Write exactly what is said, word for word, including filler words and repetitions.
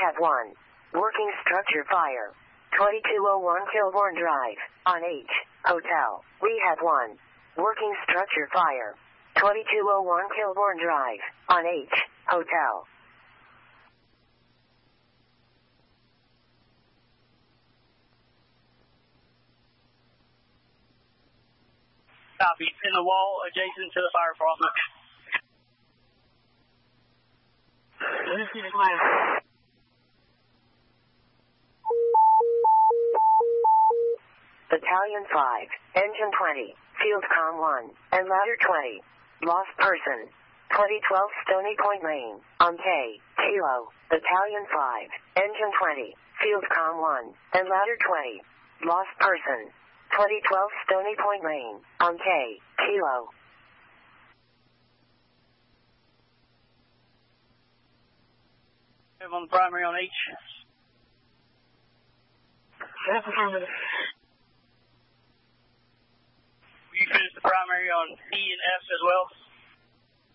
have one. Working structure fire. twenty-two oh one Kilbourne Drive, on H, Hotel. We have one. Working structure fire. twenty-two oh one Kilbourne Drive, on H, Hotel. Copy. In the wall adjacent to the fire department. Battalion five, Engine twenty, Field Com one, and Ladder twenty. Lost person. twenty twelve Stony Point Lane, on K, Kilo. Battalion five, Engine twenty, Field Com one, and Ladder twenty. Lost person. twenty twelve Stony Point Lane, on K, Kilo. On the primary on H. Will you finish the primary on E and F as well?